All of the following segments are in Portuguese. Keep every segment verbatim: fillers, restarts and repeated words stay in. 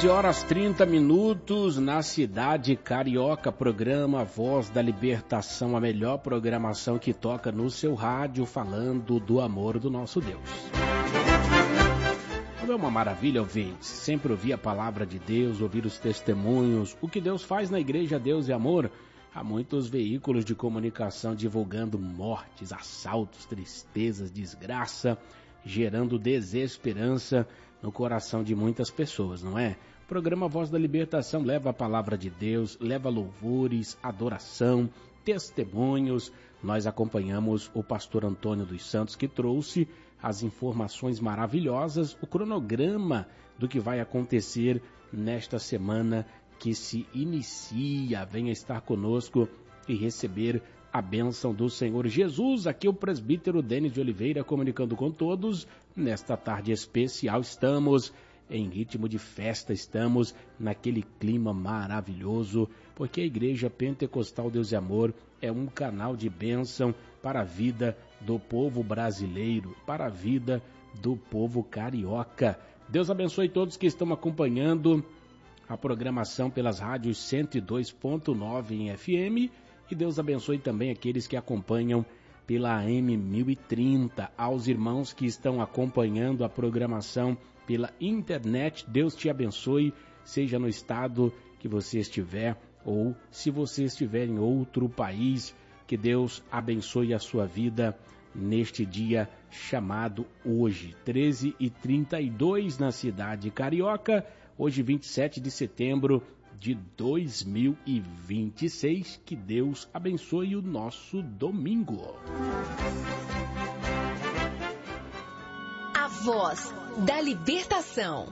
doze horas trinta minutos na cidade carioca, programa Voz da Libertação, a melhor programação que toca no seu rádio, falando do amor do nosso Deus. Não é uma maravilha, ouvintes? Sempre ouvir a palavra de Deus, ouvir os testemunhos, o que Deus faz na igreja Deus e Amor. Há muitos veículos de comunicação divulgando mortes, assaltos, tristezas, desgraça, gerando desesperança no coração de muitas pessoas, não é? O programa Voz da Libertação leva a palavra de Deus, leva louvores, adoração, testemunhos. Nós acompanhamos o pastor Antônio dos Santos, que trouxe as informações maravilhosas, o cronograma do que vai acontecer nesta semana que se inicia. Venha estar conosco e receber a bênção do Senhor Jesus. Aqui o presbítero Denis de Oliveira comunicando com todos. Nesta tarde especial estamos em ritmo de festa, estamos naquele clima maravilhoso, porque a Igreja Pentecostal Deus e Amor é um canal de bênção para a vida do povo brasileiro, para a vida do povo carioca. Deus abençoe todos que estão acompanhando a programação pelas rádios cento e dois ponto nove em F M, e Deus abençoe também aqueles que acompanham pela A M mil e trinta, aos irmãos que estão acompanhando a programação pela internet. Deus te abençoe, seja no estado que você estiver ou se você estiver em outro país, que Deus abençoe a sua vida neste dia chamado hoje, treze e trinta e dois na cidade carioca, hoje vinte e sete de setembro de dois mil e vinte e seis. Que Deus abençoe o nosso domingo. A Voz da Libertação.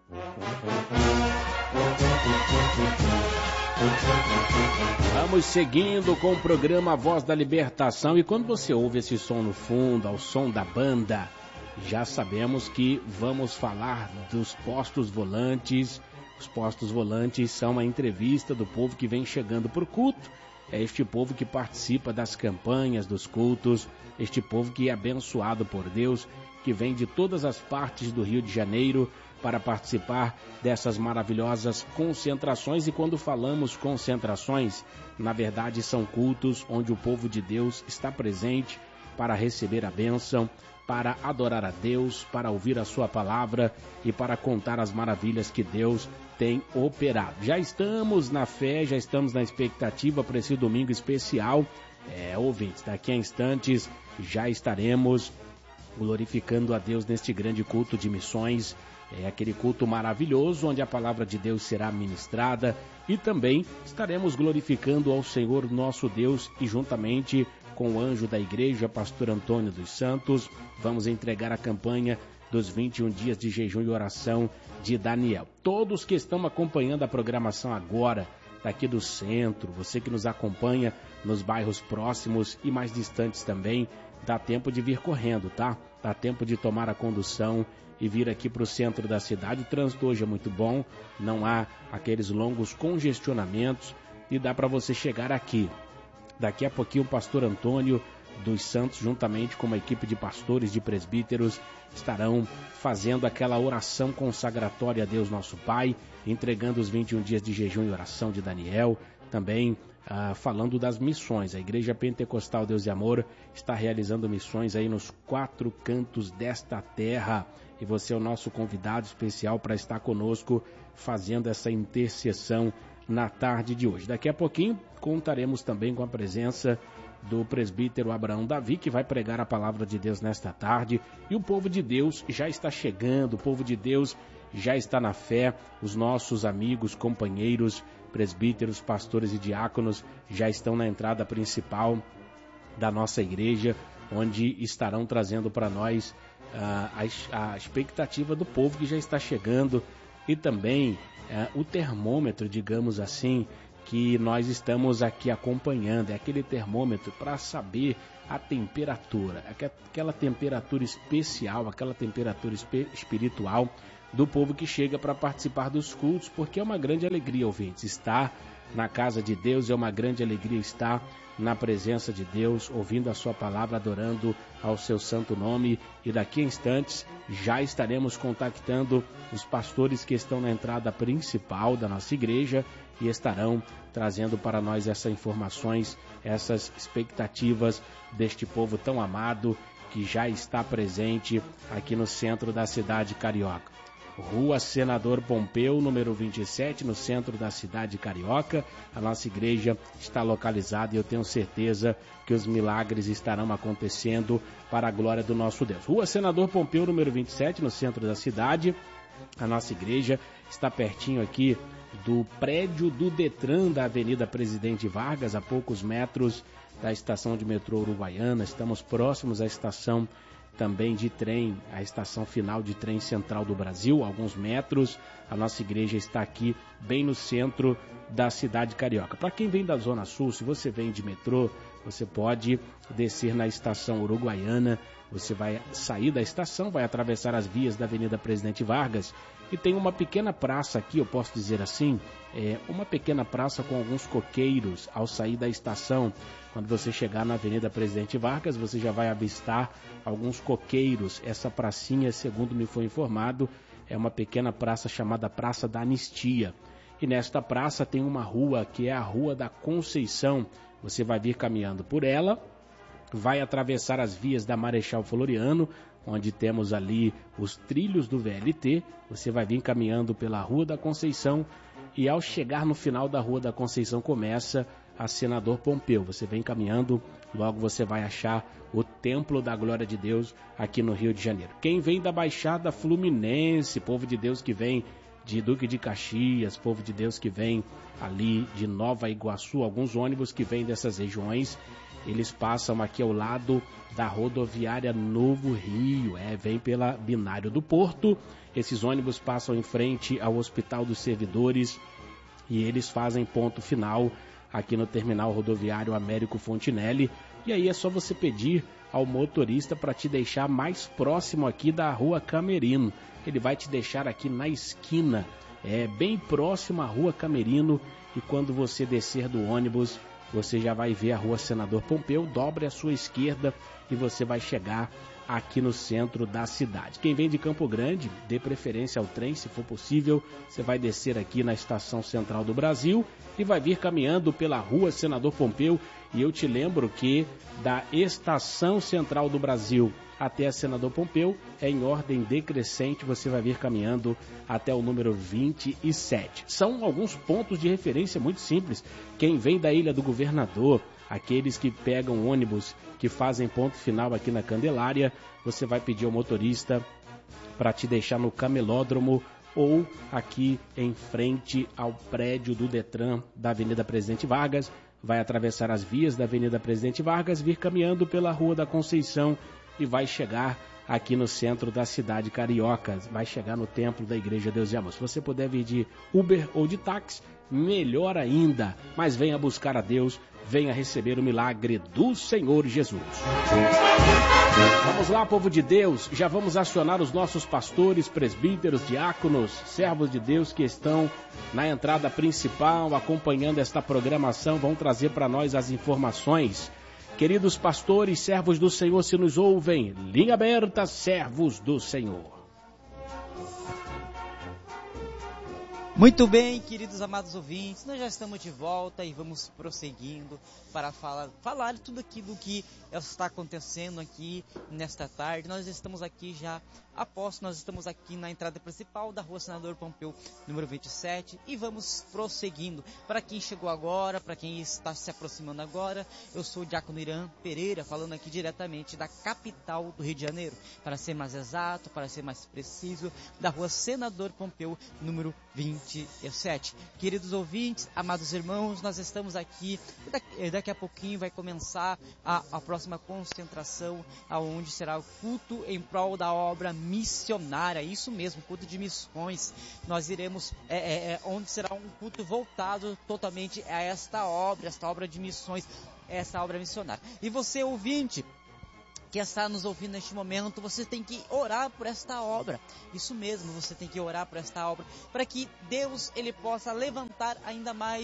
Vamos seguindo com o programa Voz da Libertação, e quando você ouve esse som no fundo, ao som da banda, já sabemos que vamos falar dos postos volantes. Os postos volantes são uma entrevista do povo que vem chegando por culto. É este povo que participa das campanhas, dos cultos, este povo que é abençoado por Deus, que vem de todas as partes do Rio de Janeiro para participar dessas maravilhosas concentrações. E quando falamos concentrações, na verdade são cultos onde o povo de Deus está presente para receber a bênção, para adorar a Deus, para ouvir a sua palavra e para contar as maravilhas que Deus tem operado. Já estamos na fé, já estamos na expectativa para esse domingo especial. É, ouvintes, daqui a instantes já estaremos glorificando a Deus neste grande culto de missões. É aquele culto maravilhoso onde a palavra de Deus será ministrada, e também estaremos glorificando ao Senhor nosso Deus, e juntamente com o anjo da igreja, pastor Antônio dos Santos, vamos entregar a campanha dos vinte e um dias de jejum e oração de Daniel. Todos que estão acompanhando a programação agora, daqui do centro, você que nos acompanha nos bairros próximos e mais distantes também, dá tempo de vir correndo, tá? Dá tempo de tomar a condução e vir aqui para o centro da cidade. O trânsito hoje é muito bom, não há aqueles longos congestionamentos e dá para você chegar aqui. Daqui a pouquinho o pastor Antônio dos Santos, juntamente com uma equipe de pastores, de presbíteros, estarão fazendo aquela oração consagratória a Deus nosso Pai, entregando os vinte e um dias de jejum e oração de Daniel, também ah, falando das missões. A Igreja Pentecostal Deus e Amor está realizando missões aí nos quatro cantos desta terra, e você é o nosso convidado especial para estar conosco fazendo essa intercessão na tarde de hoje. Daqui a pouquinho contaremos também com a presença do presbítero Abraão Davi, que vai pregar a palavra de Deus nesta tarde, e o povo de Deus já está chegando, o povo de Deus já está na fé, os nossos amigos, companheiros, presbíteros, pastores e diáconos já estão na entrada principal da nossa igreja, onde estarão trazendo para nós uh, a, a expectativa do povo que já está chegando, e também uh, o termômetro, digamos assim, que nós estamos aqui acompanhando. É aquele termômetro para saber a temperatura, aquela temperatura especial, aquela temperatura espiritual do povo que chega para participar dos cultos, porque é uma grande alegria, ouvintes, estar na casa de Deus. É uma grande alegria estar na presença de Deus, ouvindo a sua palavra, adorando ao seu santo nome. E daqui a instantes já estaremos contactando os pastores que estão na entrada principal da nossa igreja e estarão trazendo para nós essas informações, essas expectativas deste povo tão amado que já está presente aqui no centro da cidade carioca. Rua Senador Pompeu, número vinte e sete, no centro da cidade carioca. A nossa igreja está localizada e eu tenho certeza que os milagres estarão acontecendo para a glória do nosso Deus. Rua Senador Pompeu, número vinte e sete, no centro da cidade. A nossa igreja está pertinho aqui do prédio do Detran da Avenida Presidente Vargas, a poucos metros da estação de metrô Uruguaiana. Estamos próximos à estação também de trem, a estação final de trem central do Brasil, alguns metros. A nossa igreja está aqui bem no centro da cidade carioca. Para quem vem da Zona Sul, se você vem de metrô, você pode descer na estação Uruguaiana, você vai sair da estação, vai atravessar as vias da Avenida Presidente Vargas e tem uma pequena praça aqui, eu posso dizer assim, é uma pequena praça com alguns coqueiros ao sair da estação. Quando você chegar na Avenida Presidente Vargas, você já vai avistar alguns coqueiros. Essa pracinha, segundo me foi informado, é uma pequena praça chamada Praça da Anistia. E nesta praça tem uma rua que é a Rua da Conceição. Você vai vir caminhando por ela, vai atravessar as vias da Marechal Floriano, onde temos ali os trilhos do V L T. Você vai vir caminhando pela Rua da Conceição e ao chegar no final da Rua da Conceição começa a Senador Pompeu. Você vem caminhando, logo você vai achar o Templo da Glória de Deus aqui no Rio de Janeiro. Quem vem da Baixada Fluminense, povo de Deus que vem de Duque de Caxias, povo de Deus que vem ali de Nova Iguaçu, alguns ônibus que vêm dessas regiões, eles passam aqui ao lado da rodoviária Novo Rio, é, vem pela Binário do Porto. Esses ônibus passam em frente ao Hospital dos Servidores e eles fazem ponto final aqui no terminal rodoviário Américo Fontinelli. E aí é só você pedir ao motorista para te deixar mais próximo aqui da Rua Camerino. Ele vai te deixar aqui na esquina, é bem próximo à Rua Camerino, e quando você descer do ônibus, você já vai ver a Rua Senador Pompeu, dobre à sua esquerda e você vai chegar aqui no centro da cidade. Quem vem de Campo Grande, dê preferência ao trem, se for possível, você vai descer aqui na Estação Central do Brasil e vai vir caminhando pela Rua Senador Pompeu. E eu te lembro que da Estação Central do Brasil até a Senador Pompeu é em ordem decrescente, você vai vir caminhando até o número vinte e sete. São alguns pontos de referência muito simples. Quem vem da Ilha do Governador, aqueles que pegam ônibus que fazem ponto final aqui na Candelária, você vai pedir ao motorista para te deixar no Camelódromo ou aqui em frente ao prédio do Detran da Avenida Presidente Vargas. Vai atravessar as vias da Avenida Presidente Vargas, vir caminhando pela Rua da Conceição e vai chegar aqui no centro da cidade carioca, vai chegar no templo da Igreja Deus e Amor. Se você puder vir de Uber ou de táxi, melhor ainda, mas venha buscar a Deus, venha receber o milagre do Senhor Jesus. Vamos lá, povo de Deus, já vamos acionar os nossos pastores, presbíteros, diáconos, servos de Deus que estão na entrada principal, acompanhando esta programação, vão trazer para nós as informações. Queridos pastores, servos do Senhor, se nos ouvem, linha aberta, servos do Senhor. Muito bem, queridos amados ouvintes, nós já estamos de volta e vamos prosseguindo para falar, falar tudo aquilo que está acontecendo aqui nesta tarde. Nós estamos aqui já, após nós estamos aqui na entrada principal da Rua Senador Pompeu, número vinte e sete, e vamos prosseguindo. Para quem chegou agora, para quem está se aproximando agora, eu sou o Diácono Irã Pereira, falando aqui diretamente da capital do Rio de Janeiro, para ser mais exato, para ser mais preciso, da Rua Senador Pompeu, número vinte e sete. Queridos ouvintes, amados irmãos, nós estamos aqui, daqui, daqui a pouquinho vai começar a, a próxima concentração, aonde será o culto em prol da obra missionária, isso mesmo, culto de missões. Nós iremos, é, é, é, onde será um culto voltado totalmente a esta obra, esta obra de missões, essa obra missionária. E você, ouvinte, que está nos ouvindo neste momento, você tem que orar por esta obra. Isso mesmo, você tem que orar por esta obra, para que Deus ele possa levantar ainda mais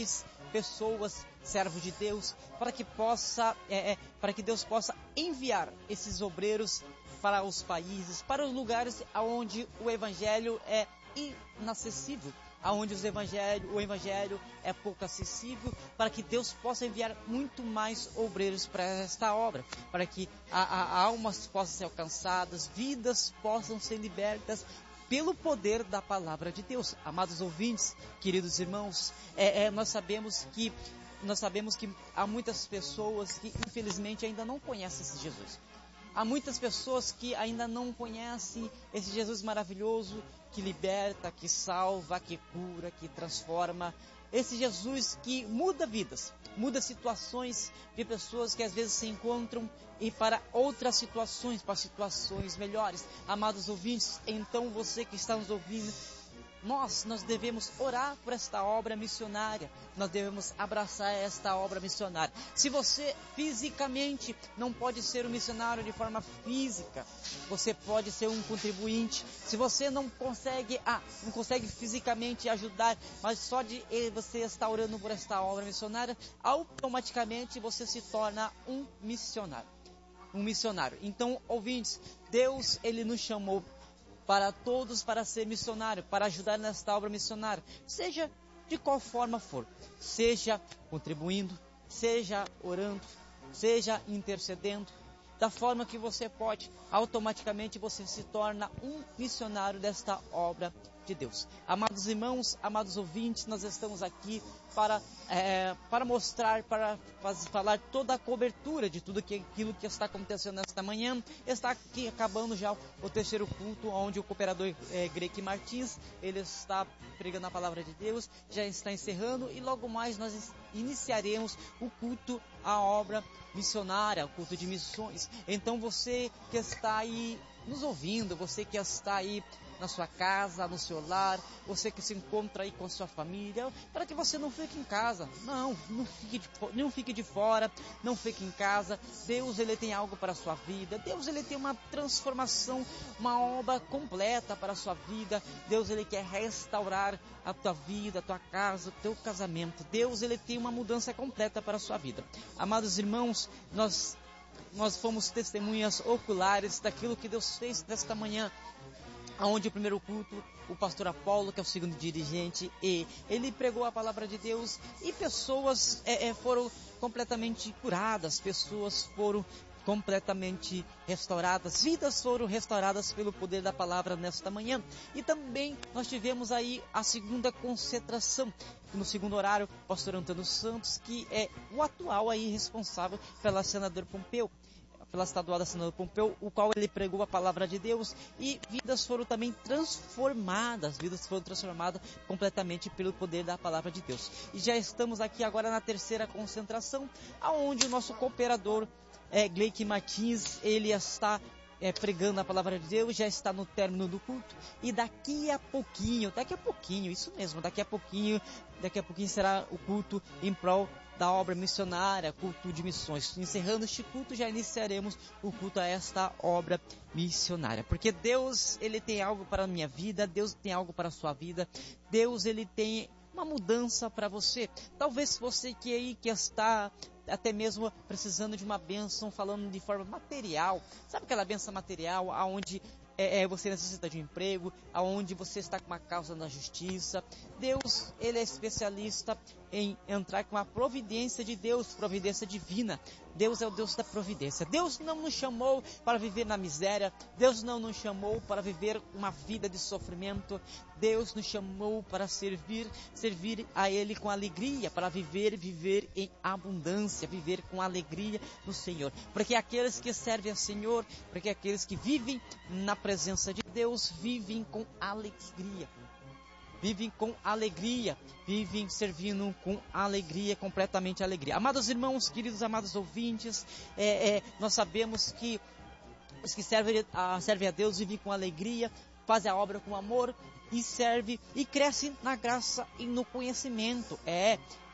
pessoas, servos de Deus, para que possa, é, é, para que Deus possa enviar esses obreiros para os países, para os lugares onde o Evangelho é inacessível, aonde os evangelho, o Evangelho é pouco acessível, para que Deus possa enviar muito mais obreiros para esta obra, para que a, a, almas possam ser alcançadas, vidas possam ser libertas pelo poder da palavra de Deus. Amados ouvintes, queridos irmãos, é, é, nós sabemos que nós sabemos que há muitas pessoas que infelizmente ainda não conhecem esse Jesus. Há muitas pessoas que ainda não conhecem esse Jesus maravilhoso, que liberta, que salva, que cura, que transforma. Esse Jesus que muda vidas, muda situações de pessoas que às vezes se encontram e para outras situações, para situações melhores. Amados ouvintes, então você que está nos ouvindo, Nós, nós devemos orar por esta obra missionária, nós devemos abraçar esta obra missionária. Se você fisicamente não pode ser um missionário de forma física, você pode ser um contribuinte. Se você não consegue, ah, não consegue fisicamente ajudar, mas só de você estar orando por esta obra missionária, automaticamente você se torna um missionário. Um missionário. Então, ouvintes, Deus, Ele nos chamou para todos, para ser missionário, para ajudar nesta obra missionária, seja de qual forma for, seja contribuindo, seja orando, seja intercedendo, da forma que você pode, automaticamente você se torna um missionário desta obra de Deus. Amados irmãos, amados ouvintes, nós estamos aqui para, é, para mostrar, para fazer, falar toda a cobertura de tudo que, aquilo que está acontecendo nesta manhã. Está aqui acabando já o terceiro culto, onde o cooperador é, Greik Martins, ele está pregando a palavra de Deus, já está encerrando, e logo mais nós iniciaremos o culto à obra missionária, o culto de missões. Então você que está aí nos ouvindo, você que está aí na sua casa, no seu lar, você que se encontra aí com a sua família, para que você não fique em casa. Não, não fique de, não fique de fora, não fique em casa. Deus, Ele tem algo para a sua vida. Deus, Ele tem uma transformação, uma obra completa para a sua vida. Deus, Ele quer restaurar a tua vida, a tua casa, o teu casamento. Deus, Ele tem uma mudança completa para a sua vida. Amados irmãos, nós, nós fomos testemunhas oculares daquilo que Deus fez nesta manhã, onde o primeiro culto, o pastor Apolo, que é o segundo dirigente, e ele pregou a palavra de Deus, e pessoas é, é, foram completamente curadas, pessoas foram completamente restauradas, vidas foram restauradas pelo poder da palavra nesta manhã. E também nós tivemos aí a segunda concentração, no segundo horário, o pastor Antônio Santos, que é o atual aí responsável pela senadora Pompeu, pela estadual da senadora Pompeu, o qual ele pregou a palavra de Deus, e vidas foram também transformadas, vidas foram transformadas completamente pelo poder da palavra de Deus. E já estamos aqui agora na terceira concentração, aonde o nosso cooperador é, Greik Martins, ele está é, pregando a palavra de Deus, já está no término do culto, e daqui a pouquinho, daqui a pouquinho, isso mesmo, daqui a pouquinho, daqui a pouquinho será o culto em prol da obra missionária, culto de missões. Encerrando este culto, já iniciaremos o culto a esta obra missionária. Porque Deus, Ele tem algo para a minha vida, Deus tem algo para a sua vida, Deus, Ele tem uma mudança para você. Talvez você que aí que está até mesmo precisando de uma bênção, falando de forma material, sabe aquela bênção material, aonde É, é, você necessita de um emprego, aonde você está com uma causa na justiça. Deus, Ele é especialista em entrar com a providência de Deus, providência divina. Deus é o Deus da providência. Deus não nos chamou para viver na miséria, Deus não nos chamou para viver uma vida de sofrimento. Deus nos chamou para servir, servir a Ele com alegria, para viver, viver em abundância, viver com alegria no Senhor. Porque aqueles que servem ao Senhor, porque aqueles que vivem na presença de Deus, vivem com alegria. Vivem com alegria, vivem servindo com alegria, completamente alegria. Amados irmãos, queridos amados ouvintes, é, é, nós sabemos que os que servem a, servem a Deus vivem com alegria, fazem a obra com amor e servem e crescem na graça e no conhecimento. É,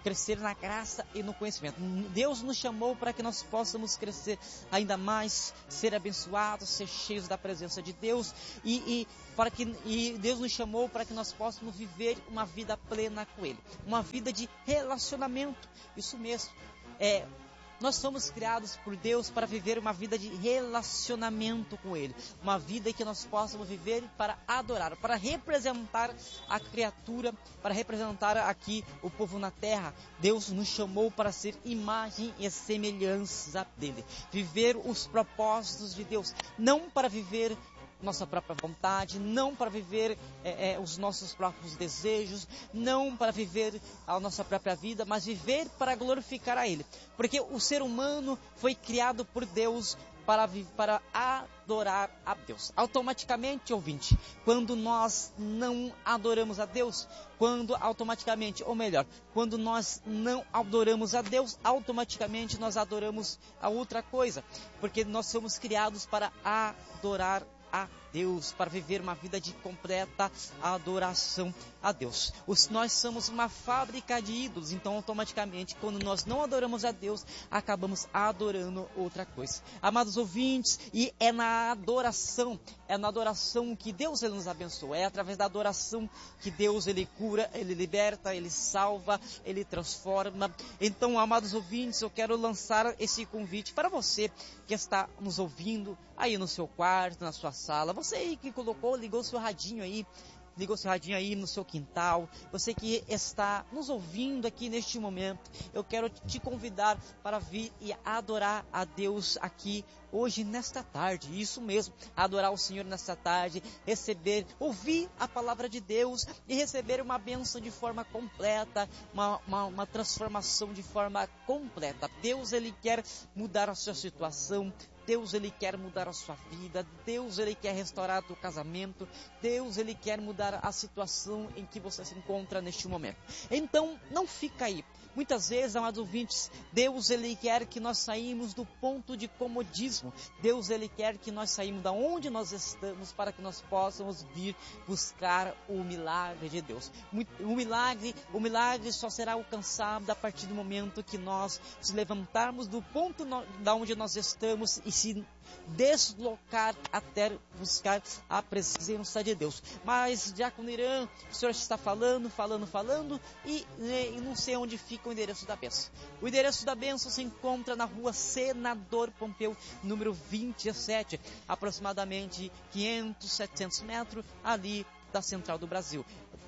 crescer na graça e no conhecimento. Deus nos chamou para que nós possamos crescer ainda mais, ser abençoados, ser cheios da presença de Deus, e, e, para que, e Deus nos chamou para que nós possamos viver uma vida plena com Ele, uma vida de relacionamento. Isso mesmo, é... Nós fomos criados por Deus para viver uma vida de relacionamento com Ele. Uma vida que nós possamos viver para adorar, para representar a criatura, para representar aqui o povo na terra. Deus nos chamou para ser imagem e semelhança dEle. Viver os propósitos de Deus, não para viver nossa própria vontade, não para viver é, é, os nossos próprios desejos, não para viver a nossa própria vida, mas viver para glorificar a Ele. Porque o ser humano foi criado por Deus para, para adorar a Deus. Automaticamente, ouvinte, quando nós não adoramos a Deus, quando automaticamente, ou melhor, quando nós não adoramos a Deus, automaticamente nós adoramos a outra coisa. Porque nós somos criados para adorar a Deus, para viver uma vida de completa adoração a Deus. Os, nós somos uma fábrica de ídolos, então automaticamente, quando nós não adoramos a Deus, acabamos adorando outra coisa. Amados ouvintes, e é na adoração, é na adoração que Deus ele nos abençoa, é através da adoração que Deus ele cura, ele liberta, ele salva, ele transforma. Então, amados ouvintes, eu quero lançar esse convite para você que está nos ouvindo aí no seu quarto, na sua sala, você aí que colocou, ligou seu radinho aí, ligou seu radinho aí no seu quintal, você que está nos ouvindo aqui neste momento, eu quero te convidar para vir e adorar a Deus aqui hoje, nesta tarde. Isso mesmo, adorar o Senhor nesta tarde, receber, ouvir a palavra de Deus e receber uma bênção de forma completa, uma, uma, uma transformação de forma completa. Deus ele quer mudar a sua situação, Deus ele quer mudar a sua vida, Deus ele quer restaurar o teu casamento, Deus ele quer mudar a situação em que você se encontra neste momento. Então, não fica aí. Muitas vezes, amados ouvintes, Deus ele quer que nós saímos do ponto de comodismo. Deus ele quer que nós saímos da onde nós estamos para que nós possamos vir buscar o milagre de Deus. O milagre, o milagre só será alcançado a partir do momento que nós nos levantarmos do ponto no, da onde nós estamos e se deslocar até buscar a presença de Deus. Mas, Diácono Irã, o senhor está falando, falando, falando e, e não sei onde fica o endereço da bênção. O endereço da bênção se encontra na rua Senador Pompeu, número vinte e sete, aproximadamente quinhentos, setecentos metros ali da Central do Brasil.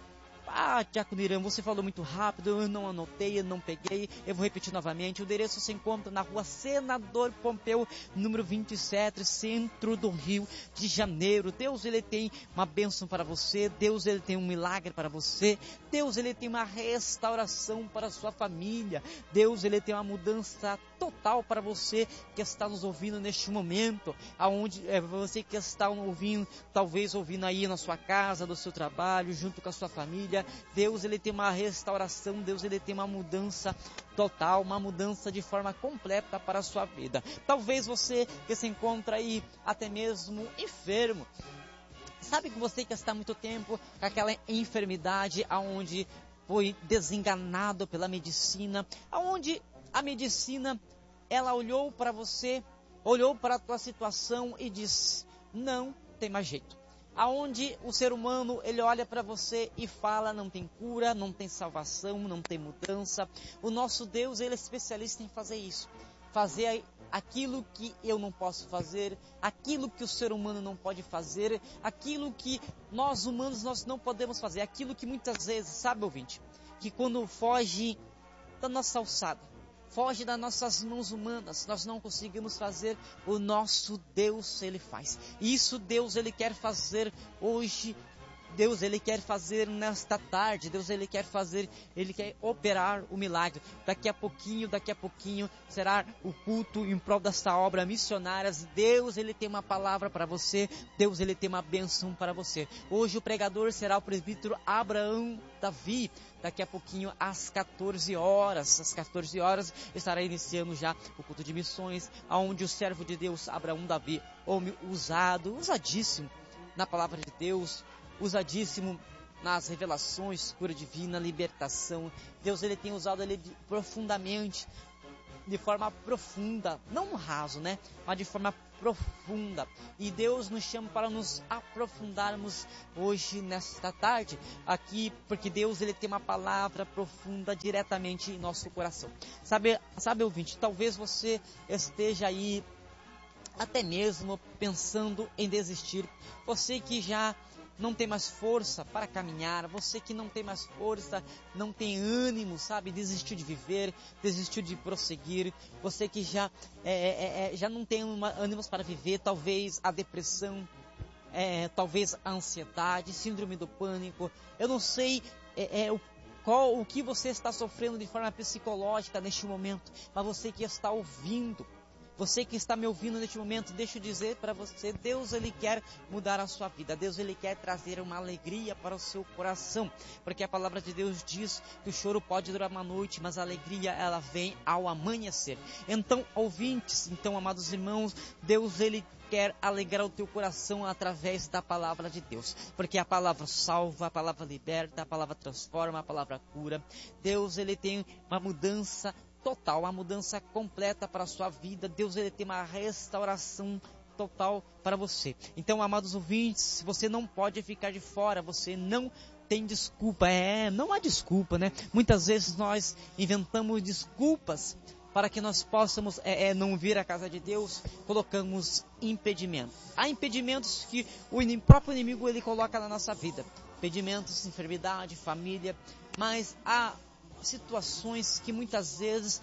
Ah, Diácono Irã, você falou muito rápido, eu não anotei, eu não peguei, eu vou repetir novamente. O endereço se encontra na rua Senador Pompeu, número vinte e sete, centro do Rio de Janeiro. Deus, ele tem uma bênção para você, Deus, ele tem um milagre para você, Deus, ele tem uma restauração para a sua família, Deus, ele tem uma mudança total para você que está nos ouvindo neste momento, aonde é você que está ouvindo, talvez ouvindo aí na sua casa, no seu trabalho, junto com a sua família. Deus ele tem uma restauração, Deus ele tem uma mudança total, uma mudança de forma completa para a sua vida. Talvez você que se encontra aí até mesmo enfermo, sabe que você que está há muito tempo com aquela enfermidade aonde foi desenganado pela medicina, aonde a medicina ela olhou para você, olhou para a tua situação e disse, não tem mais jeito. Aonde o ser humano, ele olha para você e fala, não tem cura, não tem salvação, não tem mudança. O nosso Deus, ele é especialista em fazer isso. Fazer aquilo que eu não posso fazer, aquilo que o ser humano não pode fazer, aquilo que nós humanos nós não podemos fazer, aquilo que muitas vezes, sabe, ouvinte, que quando foge da nossa alçada, foge das nossas mãos humanas, nós não conseguimos fazer, o nosso Deus, ele faz. E isso Deus, ele quer fazer hoje, Deus, ele quer fazer nesta tarde, Deus, ele quer fazer, ele quer operar o milagre. Daqui a pouquinho, daqui a pouquinho, será o culto em prol desta obra missionária. Deus, ele tem uma palavra para você, Deus, ele tem uma bênção para você. Hoje o pregador será o presbítero Abraão Davi. Daqui a pouquinho, às quatorze horas, às quatorze horas, estará iniciando já o culto de missões, onde o servo de Deus, Abraão Davi, homem usado, usadíssimo na palavra de Deus, usadíssimo nas revelações, cura divina, libertação. Deus, Ele tem usado ele profundamente, de forma profunda, não raso, né? Mas de forma profunda. E Deus nos chama para nos aprofundarmos hoje, nesta tarde, aqui, porque Deus, Ele tem uma palavra profunda diretamente em nosso coração. Sabe, sabe, ouvinte, talvez você esteja aí até mesmo pensando em desistir. Você que já não tem mais força para caminhar, você que não tem mais força, não tem ânimo, sabe, desistiu de viver, desistiu de prosseguir, você que já, é, é, é, já não tem uma, ânimos para viver, talvez a depressão, é, talvez a ansiedade, síndrome do pânico, eu não sei é, é, o, qual, o que você está sofrendo de forma psicológica neste momento, mas você que está ouvindo, você que está me ouvindo neste momento, deixa eu dizer para você, Deus, Ele quer mudar a sua vida. Deus, Ele quer trazer uma alegria para o seu coração. Porque a palavra de Deus diz que o choro pode durar uma noite, mas a alegria, ela vem ao amanhecer. Então, ouvintes, então, amados irmãos, Deus, Ele quer alegrar o teu coração através da palavra de Deus. Porque a palavra salva, a palavra liberta, a palavra transforma, a palavra cura. Deus, Ele tem uma mudança total, uma mudança completa para a sua vida. Deus, Ele tem uma restauração total para você. Então, amados ouvintes, você não pode ficar de fora, você não tem desculpa. É, não há desculpa, né? Muitas vezes nós inventamos desculpas para que nós possamos é, é, não vir à casa de Deus, colocamos impedimento. Há impedimentos que o in, próprio inimigo ele coloca na nossa vida. Impedimentos, enfermidade, família, mas há situações que muitas vezes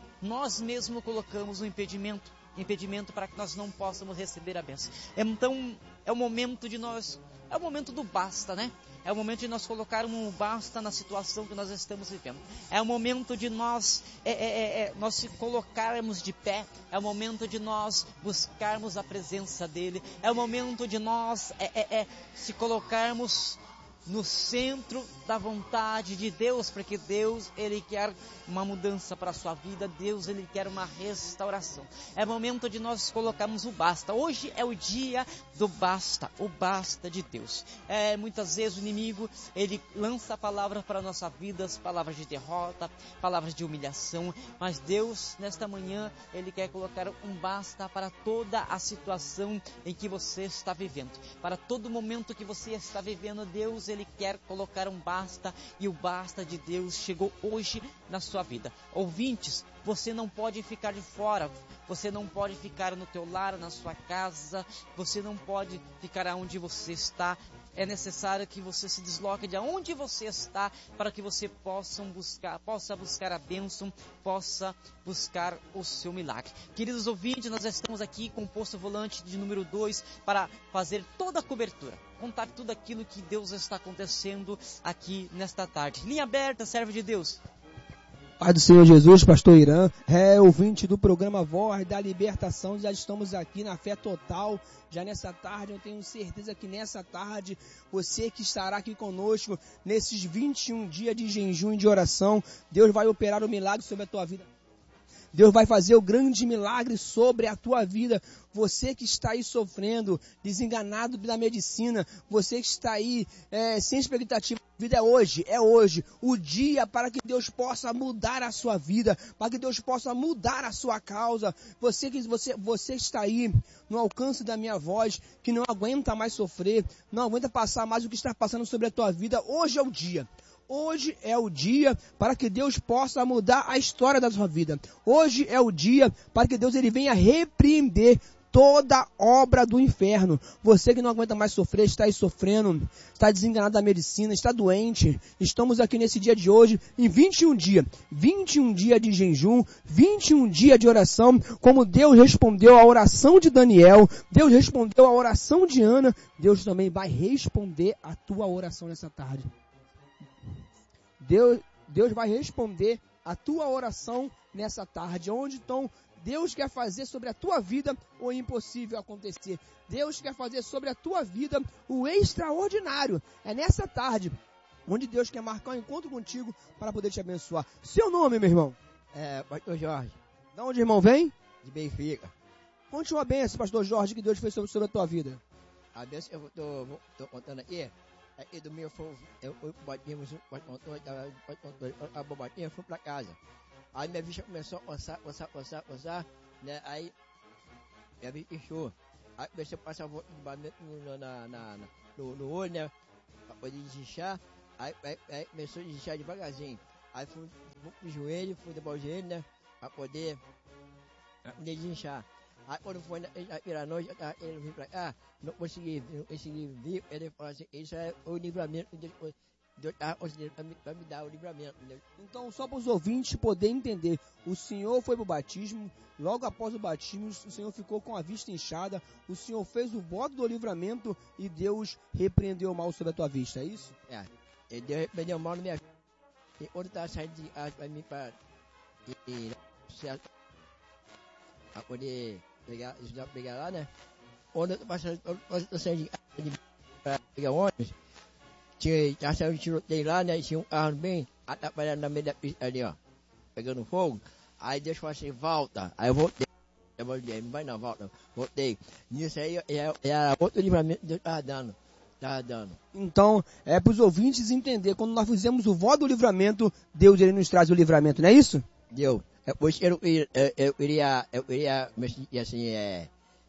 nós mesmos colocamos um impedimento, impedimento para que nós não possamos receber a bênção. Então, é o momento de nós, é o momento do basta, né? É o momento de nós colocarmos um basta na situação que nós estamos vivendo. É o momento de nós, é, é, é, nós se colocarmos de pé. É o momento de nós buscarmos a presença dEle. É o momento de nós é, é, é, se colocarmos no centro da vontade de Deus, porque Deus, Ele quer uma mudança para a sua vida, Deus, Ele quer uma restauração. É momento de nós colocarmos o basta. Hoje é o dia do basta, o basta de Deus. É, muitas vezes o inimigo, ele lança palavras para a nossa vida, palavras de derrota, palavras de humilhação, mas Deus, nesta manhã, Ele quer colocar um basta para toda a situação em que você está vivendo, para todo momento que você está vivendo. Deus, Ele quer colocar um basta, e o basta de Deus chegou hoje na sua vida. Ouvintes, você não pode ficar de fora, você não pode ficar no teu lar, na sua casa, você não pode ficar onde você está. É necessário que você se desloque de onde você está, para que você possa buscar, possa buscar a bênção, possa buscar o seu milagre. Queridos ouvintes, nós estamos aqui com o posto volante de número dois para fazer toda a cobertura, contar tudo aquilo que Deus está acontecendo aqui nesta tarde. Linha aberta, servo de Deus. Pai do Senhor Jesus, pastor Irã, é ouvinte do programa Voz da Libertação, já estamos aqui na fé total, já nessa tarde, eu tenho certeza que nessa tarde, você que estará aqui conosco, nesses vinte e um dias de jejum e de oração, Deus vai operar o milagre sobre a tua vida. Deus vai fazer o grande milagre sobre a tua vida. Você que está aí sofrendo, desenganado da medicina, você que está aí é, sem expectativa, a vida é hoje, é hoje, o dia para que Deus possa mudar a sua vida, para que Deus possa mudar a sua causa. Você que você, você está aí no alcance da minha voz, que não aguenta mais sofrer, não aguenta passar mais o que está passando sobre a tua vida, hoje é o dia. Hoje é o dia para que Deus possa mudar a história da sua vida. Hoje é o dia para que Deus ele venha repreender toda obra do inferno. Você que não aguenta mais sofrer, está aí sofrendo, está desenganado da medicina, está doente. Estamos aqui nesse dia de hoje, em vinte e um dias. vinte e um dias de jejum, vinte e um dias de oração. Como Deus respondeu à oração de Daniel, Deus respondeu à oração de Ana, Deus também vai responder a tua oração nessa tarde. Deus, Deus vai responder a tua oração nessa tarde. Onde então Deus quer fazer sobre a tua vida o impossível acontecer. Deus quer fazer sobre a tua vida o extraordinário. É nessa tarde onde Deus quer marcar um encontro contigo para poder te abençoar. Seu nome, meu irmão? É, pastor Jorge. De onde, irmão, vem? De Benfica. Conte uma bênção, pastor Jorge, que Deus fez sobre, sobre a tua vida. A bênção eu tô, tô contando aqui. Aí domingo foi, eu fui pro batismo, a bobatinha, fui pra casa. Aí minha vista começou a coçar, coçar, coçar, coçar, né? Aí minha vista inchou. Aí comecei a passar o equipamento no, na, na, na, no, no olho, né? Pra poder desinchar. Aí, aí, aí começou a desinchar devagarzinho. Aí fui, fui pro joelho, fui dobrar o joelho, né? Pra poder, pra poder desinchar. Aí quando foi na, na noite, ele vim pra cá, não consegui, não consegui vir. Ele falou assim, isso é o livramento de Deus. Deus tá pra me dar o livramento. Né? Então, só para os ouvintes poderem entender, o senhor foi para o batismo, logo após o batismo, o senhor ficou com a vista inchada, o senhor fez o voto do livramento e Deus repreendeu o mal sobre a tua vista, é isso? É, e Deus repreendeu o mal na minha vida. E quando estava saindo de casa para mim para para poder pegar, pegar lá, né? Quando eu estou saindo de casa para pegar ônibus, tinha, já saiu um tiroteio lá, né? Tinha um carro bem atrapalhando na meio da pista ali, ó. Pegando fogo. Aí Deus falou assim, volta. Aí eu voltei. Eu voltei, não vai não, volta. Voltei. Nisso aí, era outro livramento que Deus estava dando. Estava dando. Então, é para os ouvintes entender, quando nós fizemos o voto do livramento, Deus ele nos traz o livramento, não é isso? Deus. Depois eu, eu, eu, eu iria, eu iria, assim, é...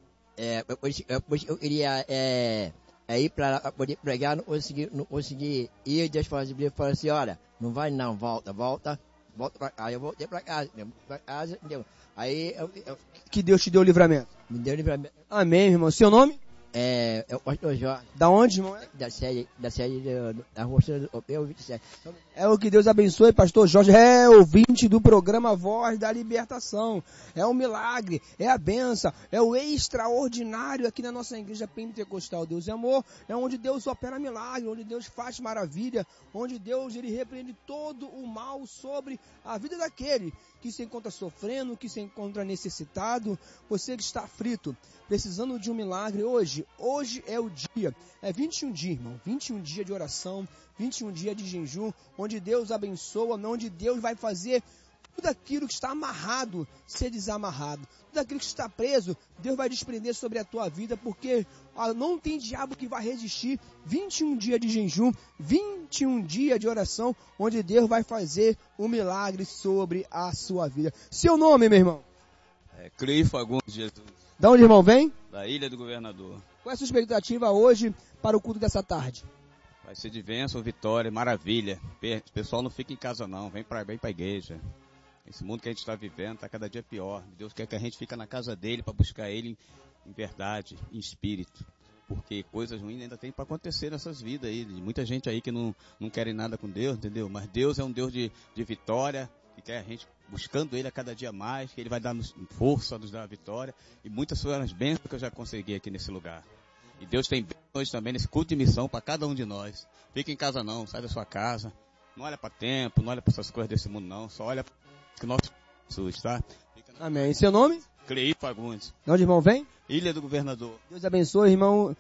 é depois, depois eu iria, é... Aí para poder pregar, não consegui, não consegui ir. Deus falou assim, olha, não vai não, volta, volta, volta para casa. Eu voltei para casa, para casa, entendeu? Aí eu, eu, que Deus te deu o livramento. Me deu o livramento. Amém, irmão. Seu nome? É, é o pastor Jorge. Da onde, irmão? Da sede, da sede da Rua Europeu vinte e sete. É o que Deus abençoe, pastor Jorge. É ouvinte do programa Voz da Libertação. É um milagre, é a benção, é o extraordinário aqui na nossa igreja pentecostal. Deus é amor, é onde Deus opera milagre, onde Deus faz maravilha, onde Deus ele repreende todo o mal sobre a vida daquele que se encontra sofrendo, que se encontra necessitado, você que está aflito, precisando de um milagre hoje. Hoje é o dia, é vinte e um dias, irmão, vinte e um dias de oração, vinte e um dias de jejum, onde Deus abençoa, onde Deus vai fazer tudo aquilo que está amarrado ser desamarrado, tudo aquilo que está preso, Deus vai desprender sobre a tua vida, porque não tem diabo que vai resistir. Vinte e um dias de jejum, vinte e um dias de oração, onde Deus vai fazer um milagre sobre a sua vida. Seu nome, meu irmão? É Cleio Fagundes Jesus. Da onde, irmão, vem? Da Ilha do Governador. Qual é a sua expectativa hoje para o culto dessa tarde? Vai ser de bênção, vitória, maravilha. O pessoal não fica em casa não, vem para vem a igreja. Esse mundo que a gente está vivendo está cada dia pior. Deus quer que a gente fique na casa dele para buscar ele em verdade, em espírito. Porque coisas ruins ainda tem para acontecer nessas vidas aí. Muita gente aí que não, não quer nada com Deus, entendeu? Mas Deus é um Deus de, de vitória, que quer a gente buscando ele a cada dia mais, que ele vai dar nos força, nos dar a vitória. E muitas foram as bênçãos que eu já consegui aqui nesse lugar. E Deus tem bênçãos também nesse culto de missão para cada um de nós. Fica em casa não, sai da sua casa. Não olha para tempo, não olha para essas coisas desse mundo não. Só olha para que nosso Jesus, tá? Na... Amém. E seu nome? Cleio Fagundes. De onde, irmão, vem? Ilha do Governador. Deus abençoe, irmão.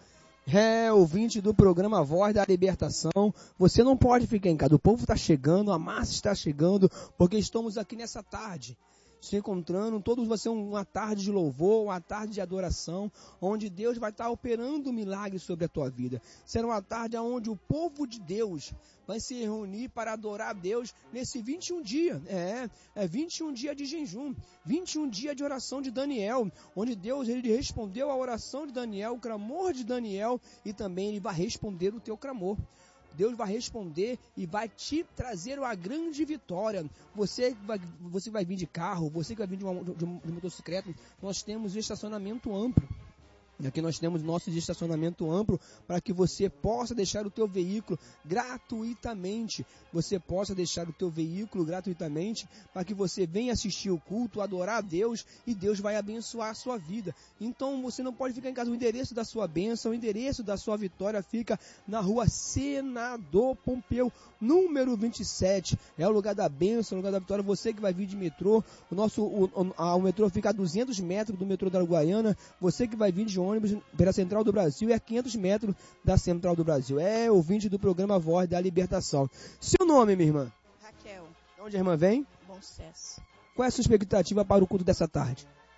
É ouvinte do programa Voz da Libertação. Você não pode ficar em casa. O povo está chegando, a massa está chegando, porque estamos aqui nessa tarde se encontrando, todos vai ser uma tarde de louvor, uma tarde de adoração, onde Deus vai estar operando um milagre sobre a tua vida. Será uma tarde onde o povo de Deus vai se reunir para adorar a Deus nesse vinte e um dias. É, é vinte e um dias de jejum, vinte e um dias de oração de Daniel, onde Deus ele respondeu a oração de Daniel, o clamor de Daniel, e também ele vai responder o teu clamor. Deus vai responder e vai te trazer uma grande vitória. Você vai, você vai vir de carro, você que vai vir de, uma, de, uma, de motocicleta, nós temos estacionamento amplo. Aqui nós temos nosso estacionamento amplo para que você possa deixar o teu veículo gratuitamente. Você possa deixar o teu veículo gratuitamente para que você venha assistir o culto, adorar a Deus e Deus vai abençoar a sua vida. Então você não pode ficar em casa. O endereço da sua bênção, o endereço da sua vitória fica na rua Senador Pompeu, número vinte e sete. É o lugar da bênção, o lugar da vitória. Você que vai vir de metrô, o, nosso, o, o, a, o metrô fica a duzentos metros do metrô da Uruguaiana. Você que vai vir de ônibus pela Central do Brasil é a quinhentos metros da Central do Brasil. É ouvinte do programa Voz da Libertação. Seu nome, minha irmã? Raquel. De onde a irmã vem? Bom Sucesso. Qual é a sua expectativa para o culto dessa tarde? É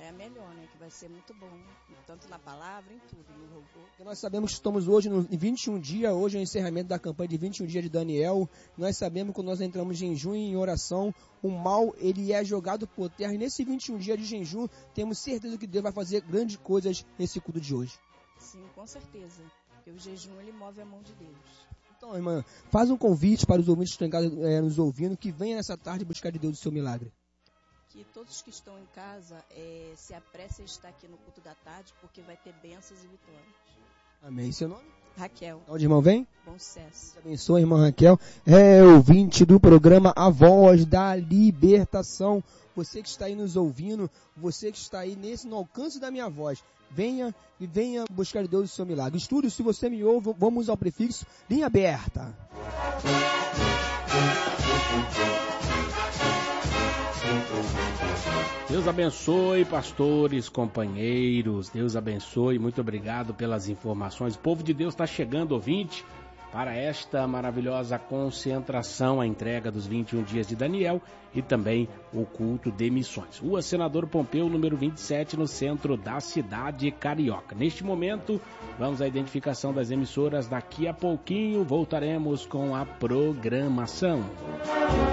é a melhor, né? Que vai ser muito bom, tanto na palavra, em tudo, no louvor. Nós sabemos que estamos hoje no, em vinte e um dias, hoje é o encerramento da campanha de vinte e um dias de Daniel. Nós sabemos que quando nós entramos em jejum e em oração, o mal ele é jogado por terra. E nesse vinte e um dias de jejum, temos certeza que Deus vai fazer grandes coisas nesse culto de hoje. Sim, com certeza. Porque o jejum ele move a mão de Deus. Então, irmã, faz um convite para os ouvintes que estão em casa, é, nos ouvindo, que venha nessa tarde buscar de Deus o seu milagre. Que todos que estão em casa é, se apressem a estar aqui no culto da tarde, porque vai ter bênçãos e vitórias. Amém. Seu nome? Raquel. Onde, irmão, vem? Bom sucesso. Deus abençoe, irmã Raquel. É ouvinte do programa A Voz da Libertação. Você que está aí nos ouvindo, você que está aí nesse, no alcance da minha voz, venha e venha buscar de Deus o seu milagre. Estúdio, se você me ouve, vamos ao prefixo linha aberta. Deus abençoe, pastores, companheiros. Deus abençoe. Muito obrigado pelas informações. O povo de Deus está chegando, ouvinte, para esta maravilhosa concentração, a entrega dos vinte e um dias de Daniel e também o culto de missões. Rua Senador Pompeu, número vinte e sete, no centro da cidade carioca. Neste momento, vamos à identificação das emissoras. Daqui a pouquinho voltaremos com a programação.